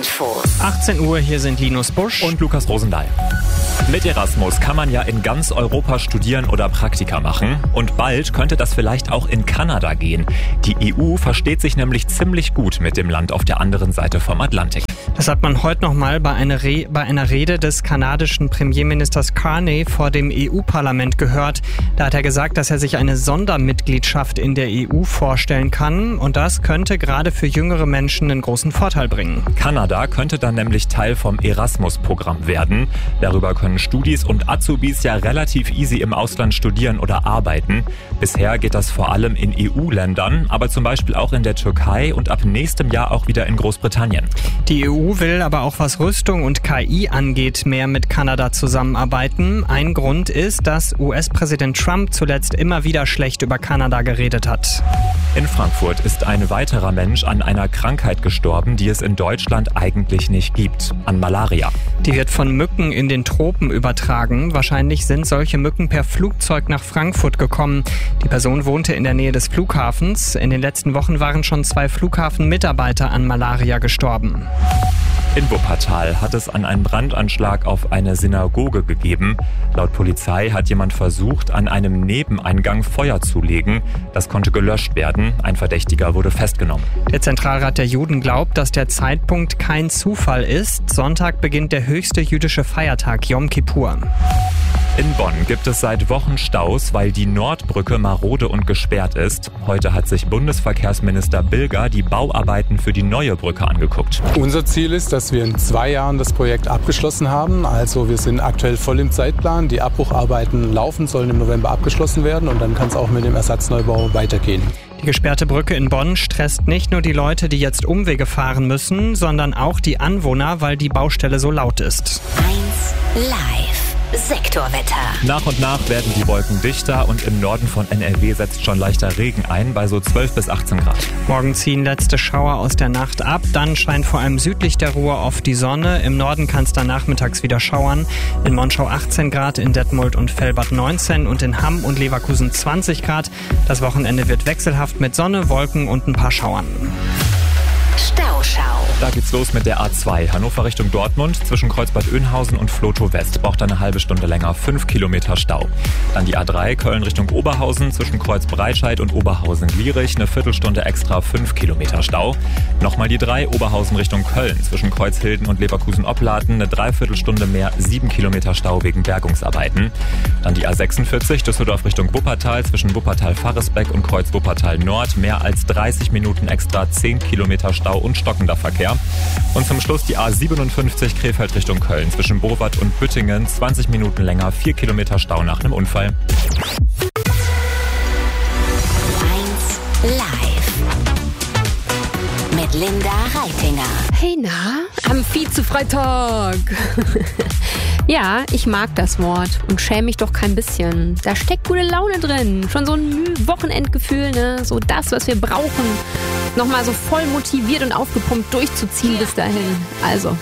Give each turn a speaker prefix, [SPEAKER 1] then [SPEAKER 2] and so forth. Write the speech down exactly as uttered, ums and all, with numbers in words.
[SPEAKER 1] Infos.
[SPEAKER 2] achtzehn Uhr, hier sind Linus Busch
[SPEAKER 3] und Lukas Rosendahl. Mit Erasmus kann man ja in ganz Europa studieren oder Praktika machen. Und bald könnte das vielleicht auch in Kanada gehen. Die E U versteht sich nämlich ziemlich gut mit dem Land auf der anderen Seite vom Atlantik.
[SPEAKER 2] Das hat man heute nochmal bei einer, Re- bei einer Rede des kanadischen Premierministers Carney vor dem E U-Parlament gehört. Da hat er gesagt, dass er sich eine Sondermitgliedschaft in der E U vorstellen kann. Und das könnte gerade für jüngere Menschen einen großen Vorteil bringen.
[SPEAKER 3] Kanada könnte dann nämlich Teil vom Erasmus-Programm werden. Darüber können Studis und Azubis ja relativ easy im Ausland studieren oder arbeiten. Bisher geht das vor allem in E U-Ländern, aber zum Beispiel auch in der Türkei und ab nächstem Jahr auch wieder in Großbritannien.
[SPEAKER 2] Die E U will aber auch, was Rüstung und K I angeht, mehr mit Kanada zusammenarbeiten. Ein Grund ist, dass U S-Präsident Trump zuletzt immer wieder schlecht über Kanada geredet hat.
[SPEAKER 3] In Frankfurt ist ein weiterer Mensch an einer Krankheit gestorben, die es in Deutschland eigentlich nicht gibt, an Malaria.
[SPEAKER 2] Die wird von Mücken in den Tropen übertragen. Wahrscheinlich sind solche Mücken per Flugzeug nach Frankfurt gekommen. Die Person wohnte in der Nähe des Flughafens. In den letzten Wochen waren schon zwei Flughafenmitarbeiter an Malaria gestorben.
[SPEAKER 3] In Wuppertal hat es an einen Brandanschlag auf eine Synagoge gegeben. Laut Polizei hat jemand versucht, an einem Nebeneingang Feuer zu legen. Das konnte gelöscht werden. Ein Verdächtiger wurde festgenommen.
[SPEAKER 2] Der Zentralrat der Juden glaubt, dass der Zeitpunkt kein Zufall ist. Sonntag beginnt der höchste jüdische Feiertag, Yom Kippur.
[SPEAKER 3] In Bonn gibt es seit Wochen Staus, weil die Nordbrücke marode und gesperrt ist. Heute hat sich Bundesverkehrsminister Bilger die Bauarbeiten für die neue Brücke angeguckt.
[SPEAKER 4] Unser Ziel ist, dass wir in zwei Jahren das Projekt abgeschlossen haben. Also wir sind aktuell voll im Zeitplan. Die Abbrucharbeiten laufen, sollen im November abgeschlossen werden und dann kann es auch mit dem Ersatzneubau weitergehen.
[SPEAKER 2] Die gesperrte Brücke in Bonn stresst nicht nur die Leute, die jetzt Umwege fahren müssen, sondern auch die Anwohner, weil die Baustelle so laut ist.
[SPEAKER 1] eins live. Sektorwetter.
[SPEAKER 3] Nach und nach werden die Wolken dichter und im Norden von N R W setzt schon leichter Regen ein, bei so zwölf bis achtzehn Grad.
[SPEAKER 2] Morgen ziehen letzte Schauer aus der Nacht ab, dann scheint vor allem südlich der Ruhr oft die Sonne. Im Norden kann es dann nachmittags wieder schauern. In Monschau achtzehn Grad, in Detmold und Velbert neunzehn und in Hamm und Leverkusen zwanzig Grad. Das Wochenende wird wechselhaft mit Sonne, Wolken und ein paar Schauern.
[SPEAKER 1] Stauschau.
[SPEAKER 3] Da geht's los mit der A zwei. Hannover Richtung Dortmund zwischen Kreuzbad Oeynhausen und Flotow West. Braucht eine halbe Stunde länger. Fünf Kilometer Stau. Dann die A drei Köln Richtung Oberhausen zwischen Kreuzbreitscheid und Oberhausen-Lierich. Eine Viertelstunde extra. Fünf Kilometer Stau. Nochmal die drei Oberhausen Richtung Köln zwischen Kreuzhilden und Leverkusen-Opladen. Eine Dreiviertelstunde mehr. Sieben Kilometer Stau wegen Bergungsarbeiten. Dann die A sechsundvierzig Düsseldorf Richtung Wuppertal zwischen Wuppertal-Farresbeck und Kreuz Wuppertal Nord. Mehr als dreißig Minuten extra. Zehn Kilometer Stau und stockender Verkehr. Und zum Schluss die A siebenundfünfzig Krefeld Richtung Köln zwischen Bowat und Büttingen. zwanzig Minuten länger, vier Kilometer Stau nach einem Unfall.
[SPEAKER 1] eins live. Mit Linda Reitinger.
[SPEAKER 5] Hey, na? Am Vize-Freitag. Ja, ich mag das Wort und schäme mich doch kein bisschen. Da steckt gute Laune drin. Schon so ein Wochenendgefühl, ne? So das, was wir brauchen. Nochmal so voll motiviert und aufgepumpt durchzuziehen bis dahin. Also,